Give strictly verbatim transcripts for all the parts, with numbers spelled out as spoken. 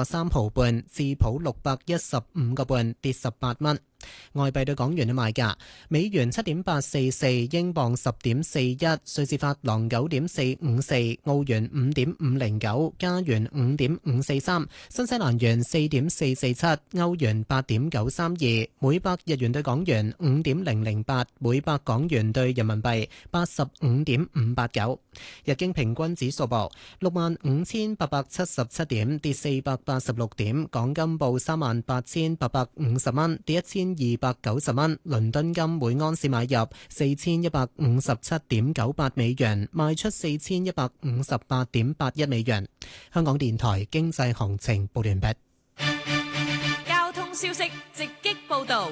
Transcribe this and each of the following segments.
三毫半，智普六百一十五個半，跌十八蚊。外幣對港元嘅賣價：美元七點八四四，英鎊十點四一，瑞士法郎九點四五四，澳元五點五零九，加元五點五四三，新西蘭元四點四四七，歐元八點九三二，每百日元對港元五點零零八，每百港元對人民幣八十五點五八九。日經平均指數報六萬五千八百七十七點，跌四百八十六點。港金報三萬八千八百五十蚊，跌一千二百九十蚊。倫敦金每安士買入四千一百五十七點九八美元，賣出四千一百五十八點八一美元。香港電台經濟行情報完畢。 交通消息直擊報道。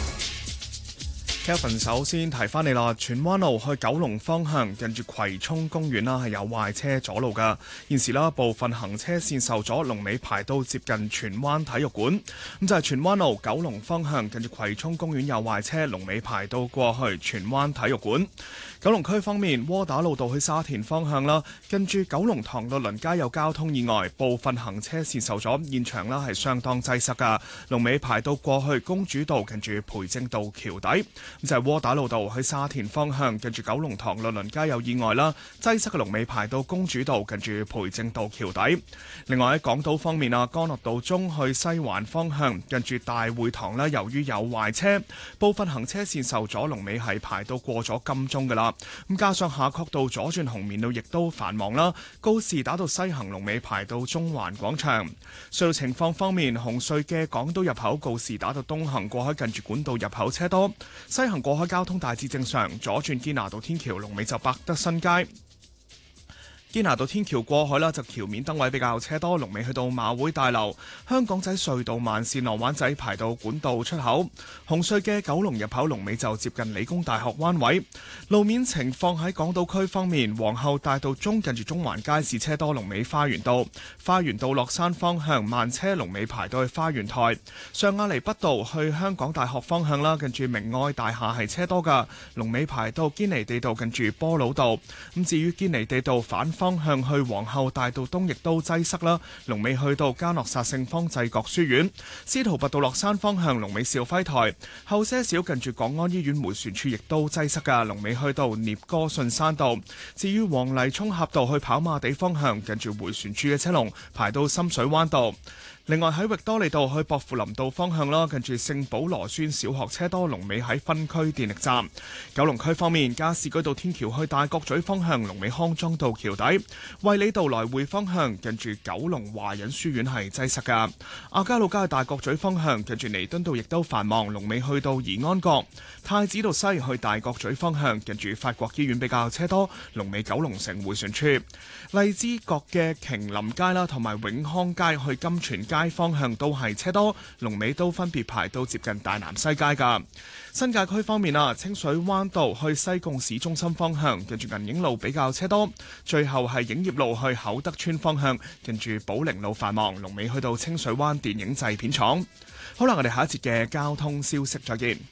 Kevin 首先提翻你啦，荃灣路去九龍方向近住葵涌公園啦，係有壞車阻路噶。現時啦，部分行車線受阻，龍尾排到接近荃灣體育館。咁就係荃灣路九龍方向近住葵涌公園有壞車，龍尾排到過去荃灣體育館。九龍區方面，窩打老道去沙田方向啦，近住九龍塘律倫街有交通意外，部分行車線受阻，現場啦係相當擠塞噶。龍尾排到過去公主道近住培正道橋底。咁就係窩打老道去沙田方向，近住九龍塘律倫街有意外啦，擠塞嘅龍尾排到公主道近住培正道橋底。另外喺港島方面啊，干諾道中去西環方向，近住大會堂咧，由於有壞車，部分行車線受阻，龍尾係排到過咗金鐘噶啦。咁加上夏慤道左轉紅棉路亦都繁忙啦，告士打道西行龍尾排到中環廣場。隧道情況方面，紅隧嘅港島入口告士打道東行過海近住管道入口車多，西行過海交通大致正常，左轉堅拿道天橋龍尾就百德新街。堅拿道天橋過海啦，就橋面燈位比較車多，龍尾去到馬會大樓。香港仔隧道慢線浪灣仔排到管道出口。紅隧嘅九龍入口龍尾就接近理工大學灣位。路面情況喺港島區方面，皇后大道中近住中環街市車多，龍尾花園道。花園道落山方向慢車，龍尾排到去花園台。上亞厘畢道去香港大學方向啦，近住明愛大廈係車多噶，龍尾排到堅尼地道近住波老道。咁至於堅尼地道反方向去皇后大道東亦都擠塞啦，龍尾去到嘉諾撒聖方濟各書院。司徒拔道落山方向龍尾兆輝台，後些少近住港安醫院迴旋處亦都擠塞噶，龍尾去到聶歌信山道。至於黃泥涌峽道去跑馬地方向，近住迴旋處嘅車龍排到深水灣道。另外喺域多利道去薄扶林道方向啦，近住聖保羅孫小學車多，龍尾喺分區電力站。九龍區方面，加士居道天橋去大角咀方向，龍尾康莊道橋底。衛理道來回方向，近住九龍華仁書院係擠塞噶。亞皆老街去大角咀方向，近住彌敦道亦都繁忙，龍尾去到怡安閣。太子道西去大角咀方向，近住法國醫院比較車多，龍尾九龍城迴旋處。荔枝角嘅瓊林街啦，同埋永康街去金泉街方向都係車多，龍尾都分別排到接近大南西街噶。新界區方面啊，清水灣道去西貢市中心方向，近住銀影路比較車多。最後係影業路去厚德村方向，近住寶靈路繁忙，龍尾去到清水灣電影製片廠。好啦，我哋下一節嘅交通消息再見。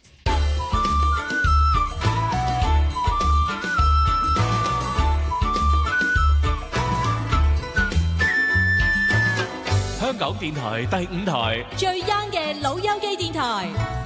香港電台第五台最 young 嘅老友記電台。